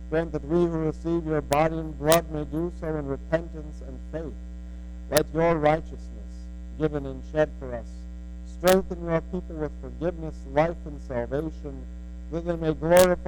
Grant that we who receive your body and blood may do so in repentance and faith. Let your righteousness, given and shed for us, strengthen your people with forgiveness, life, and salvation, that they may glorify